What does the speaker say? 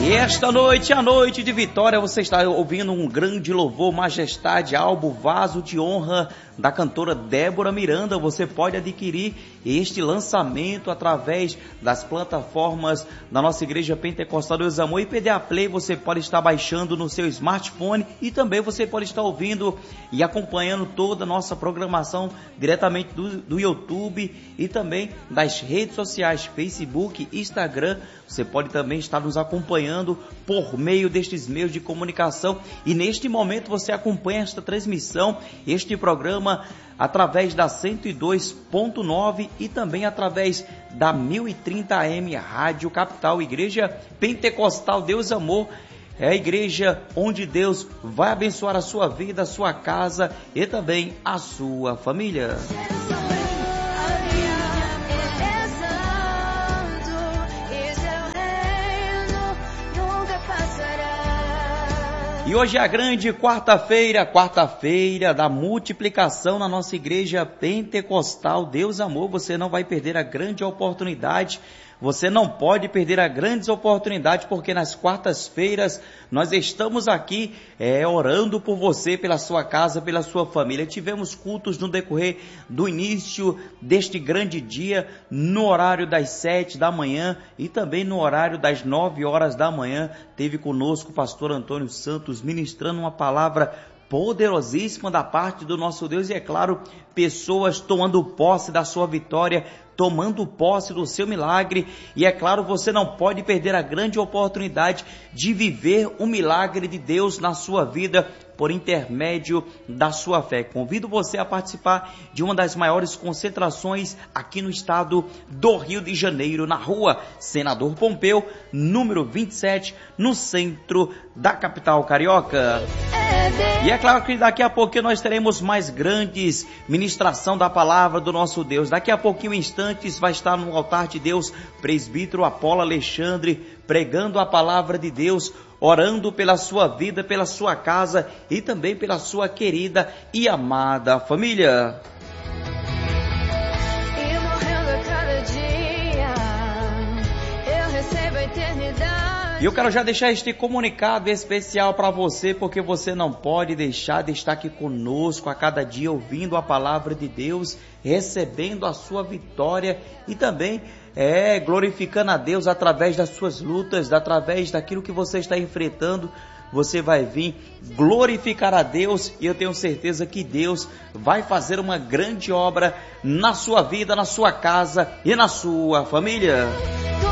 E esta noite, a noite de vitória, você está ouvindo um grande louvor, majestade, álbum Vaso de Honra da cantora Débora Miranda. Você pode adquirir este lançamento através das plataformas da nossa Igreja Pentecostal Deus Amor e PDA Play. Você pode estar baixando no seu smartphone e também você pode estar ouvindo e acompanhando toda a nossa programação diretamente do YouTube e também das redes sociais, Facebook, Instagram. Você pode também estar nos acompanhando por meio destes meios de comunicação e neste momento você acompanha esta transmissão, este programa através da 102.9 e também através da 1030 AM Rádio Capital, Igreja Pentecostal Deus Amor. É a igreja onde Deus vai abençoar a sua vida, a sua casa e também a sua família. E hoje é a grande quarta-feira da multiplicação na nossa Igreja Pentecostal Deus Amor. Você não vai perder a grande oportunidade, você não pode perder a grande oportunidade, porque nas quartas-feiras nós estamos aqui orando por você, pela sua casa, pela sua família. Tivemos cultos no decorrer do início deste grande dia, no horário das 7 da manhã e também no horário das 9 horas da manhã. Teve conosco o pastor Antônio Santos ministrando uma palavra poderosíssima da parte do nosso Deus e, é claro, pessoas tomando posse da sua vitória, tomando posse do seu milagre. E é claro, você não pode perder a grande oportunidade de viver o milagre de Deus na sua vida por intermédio da sua fé. Convido você a participar de uma das maiores concentrações aqui no estado do Rio de Janeiro, na rua Senador Pompeu, número 27, no centro da capital carioca. E é claro que daqui a pouquinho nós teremos mais grandes ministração da palavra do nosso Deus. Daqui a pouquinho, instantes, vai estar no altar de Deus presbítero Apolo Alexandre, pregando a palavra de Deus, orando pela sua vida, pela sua casa e também pela sua querida e amada família. E morrendo a cada dia, eu recebo a eternidade. E eu quero já deixar este comunicado especial para você, porque você não pode deixar de estar aqui conosco a cada dia, ouvindo a palavra de Deus, recebendo a sua vitória e também glorificando a Deus através das suas lutas, através daquilo que você está enfrentando. Você vai vir glorificar a Deus e eu tenho certeza que Deus vai fazer uma grande obra na sua vida, na sua casa e na sua família.